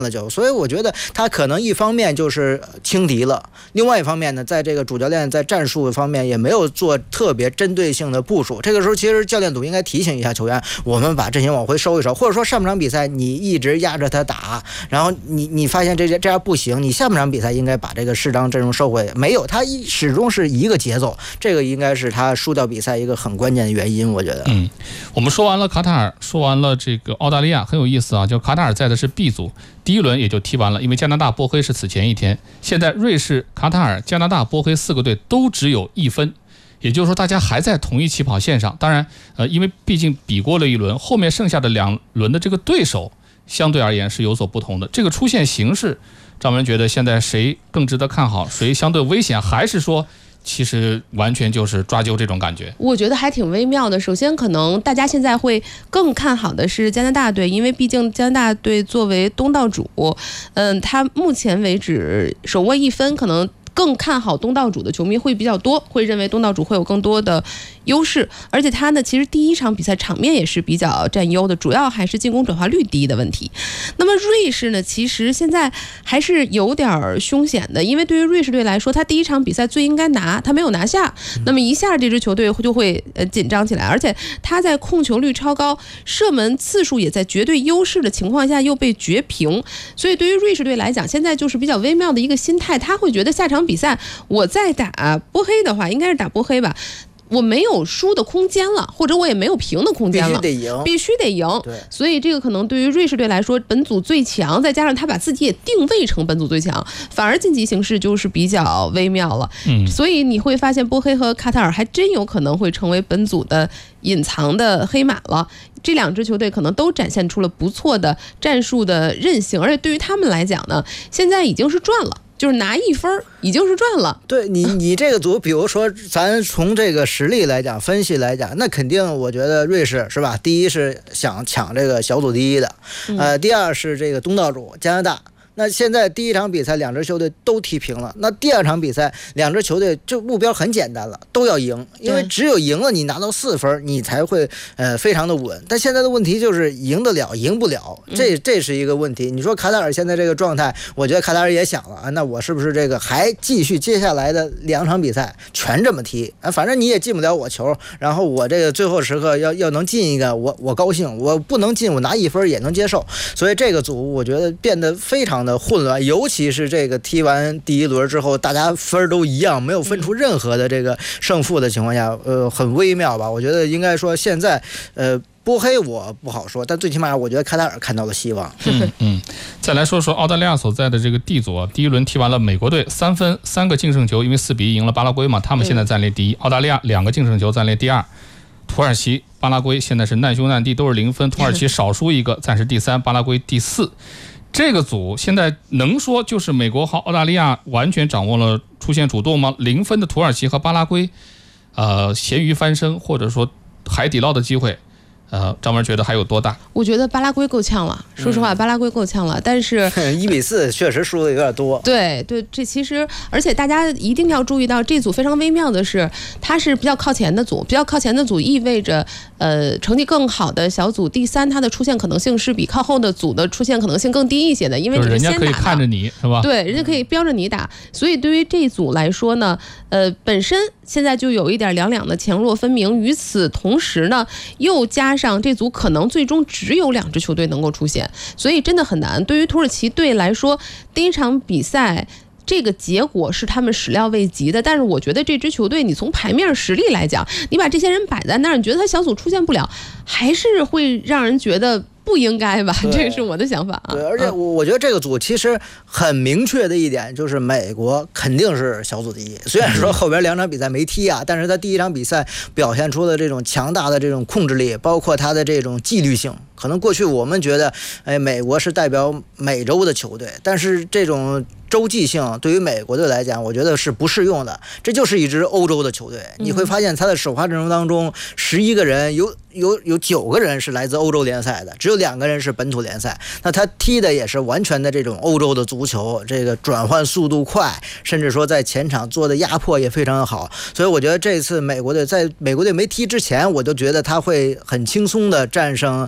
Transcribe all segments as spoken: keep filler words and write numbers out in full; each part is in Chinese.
了就，所以我觉得他可能一方面就是轻敌了，另外一方面呢，在这个主教练在战术方面也没有做特别针对性的部署。这个时候，其实教练组应该提醒一下球员，我们把阵型往回收一收，或者说上半场比赛你一直压着他打，然后你你发现这这样不行，你下半场比赛应该把这个适当阵容收回。没有，他一始终是一个节奏，这个应该是他输掉比赛一个很关键的原因，我觉得。 嗯，我们说完了卡塔尔，说完了这个澳大利亚，很有意思啊，就卡塔尔在的是 B 组。第一轮也就踢完了，因为加拿大、波黑是此前一天。现在瑞士、卡塔尔、加拿大、波黑四个队都只有一分，也就是说大家还在同一起跑线上。当然，呃，因为毕竟比过了一轮，后面剩下的两轮的这个对手相对而言是有所不同的。这个出线形势，张文觉得现在谁更值得看好，谁相对危险，还是说？其实完全就是抓阄这种感觉， 我觉得还挺微妙的。首先，可能大家现在会更看好的是加拿大队，因为毕竟加拿大队作为东道主，嗯，他目前为止手握一分，可能更看好东道主的球迷会比较多，会认为东道主会有更多的优势。而且他呢，其实第一场比赛场面也是比较占优的，主要还是进攻转化率低的问题。那么瑞士呢，其实现在还是有点凶险的，因为对于瑞士队来说，他第一场比赛最应该拿，他没有拿下，那么一下这支球队就会呃紧张起来，而且他在控球率超高、射门次数也在绝对优势的情况下又被绝平，所以对于瑞士队来讲，现在就是比较微妙的一个心态，他会觉得下场比赛我再打波黑的话，应该是打波黑吧，我没有输的空间了，或者我也没有平的空间了， 必须得赢， 必须得赢。 对， 所以这个可能对于瑞士队来说，本组最强，再加上他把自己也定位成本组最强，反而晋级形势就是比较微妙了。嗯，所以你会发现波黑和卡塔尔还真有可能会成为本组的隐藏的黑马了。这两支球队可能都展现出了不错的战术的韧性，而且对于他们来讲呢，现在已经是赚了。就是拿一分已经是赚了。对你，你这个组，比如说咱从这个实力来讲、分析来讲，那肯定我觉得瑞士是吧？第一是想抢这个小组第一的，呃，第二是这个东道主加拿大。那现在第一场比赛两支球队都踢平了，那第二场比赛两支球队就目标很简单了，都要赢，因为只有赢了你拿到四分，你才会呃非常的稳。但现在的问题就是赢得了，赢不了，这这是一个问题。你说卡塔尔现在这个状态，我觉得卡塔尔也想了啊，那我是不是这个还继续接下来的两场比赛全这么踢啊？反正你也进不了我球，然后我这个最后时刻要要能进一个，我我高兴，我不能进，我拿一分也能接受。所以这个组我觉得变得非常的混乱，尤其是这个踢完第一轮之后，大家分都一样，没有分出任何的这个胜负的情况下，呃，很微妙吧？我觉得应该说现在，呃，波黑我不好说，但最起码我觉得卡塔尔看到了希望。 嗯嗯，再来说说澳大利亚所在的这个 D 组，第一轮踢完了，美国队三分三个净胜球，因为四比一赢了巴拉圭嘛，他们现在暂列第一。澳大利亚两个净胜球暂列第二。土耳其、巴拉圭现在是难兄难弟，都是零分。土耳其少输一个，暂时第三，巴拉圭第四。这个组现在能说就是美国和澳大利亚完全掌握了出线主动吗？零分的土耳其和巴拉圭，呃，咸鱼翻身或者说海底捞的机会，呃，张文觉得还有多大？ 我觉得巴拉圭够呛了，说实话，嗯、巴拉圭够呛了，但是一比四确实输的有点多。 对对，这其实，而且大家一定要注意到，这组非常微妙的是，它是比较靠前的组，比较靠前的组意味着，呃，成绩更好的小组第三，它的出现可能性是比靠后的组的出现可能性更低一些的，因为你是先打的， 人家可以看着你是吧？ 对，人家可以标着你打，所以对于这一组来说呢，呃，本身现在就有一点两两的强弱分明，与此同时呢，又加上这组可能最终只有两支球队能够出现，所以真的很难。对于土耳其队来说，第一场比赛这个结果是他们始料未及的，但是我觉得这支球队你从牌面实力来讲，你把这些人摆在那儿，你觉得他小组出现不了，还是会让人觉得不应该吧？这是我的想法啊。 对，而且我我觉得这个组其实很明确的一点就是美国肯定是小组第一，虽然说后边两场比赛没踢啊，但是他第一场比赛表现出的这种强大的这种控制力，包括他的这种纪律性。可能过去我们觉得，哎，美国是代表美洲的球队，但是这种洲际性对于美国队来讲，我觉得是不适用的。这就是一支欧洲的球队，你会发现他的首发阵容当中，十一个人有有有九个人是来自欧洲联赛的，只有两个人是本土联赛。那他踢的也是完全的这种欧洲的足球，这个转换速度快，甚至说在前场做的压迫也非常好。所以我觉得这次美国队在美国队没踢之前，我就觉得他会很轻松的战胜呃。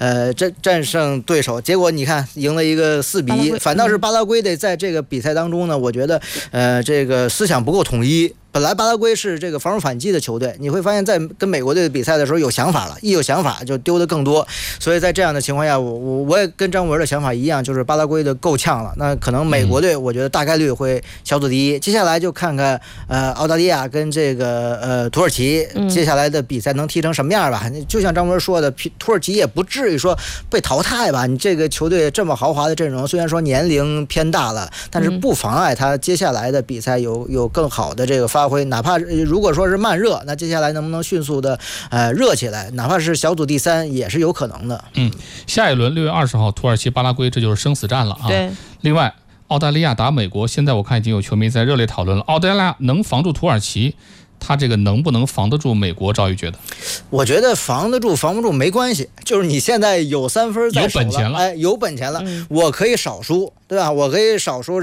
呃战战胜对手，结果你看赢了一个四比一，反倒是巴拉圭的在这个比赛当中呢，我觉得呃这个思想不够统一。本来巴拉圭是这个防守反击的球队，你会发现在跟美国队比赛的时候有想法了，一有想法就丢的更多，所以在这样的情况下，我我我也跟张文的想法一样，就是巴拉圭的够呛了，那可能美国队我觉得大概率会小组第一，接下来就看看呃澳大利亚跟这个呃土耳其接下来的比赛能踢成什么样吧。就像张文说的，土耳其也不至于说被淘汰吧，你这个球队这么豪华的阵容，虽然说年龄偏大了，但是不妨碍他接下来的比赛有有更好的这个发挥，哪怕如果说是慢热，那接下来能不能迅速的呃热起来，哪怕是小组第三也是有可能的。 嗯，下一轮六月二十号，土耳其巴拉圭，这就是生死战了啊。 对。 另外，澳大利亚打美国，现在我看已经有球迷在热烈讨论了，澳大利亚能防住土耳其？他这个能不能防得住美国？赵宇觉得， 我觉得防得住防不住没关系，就是你现在有三分在手了， 有本钱了， 哎，有本钱了， 嗯、 我可以少输，对吧？我可以少输。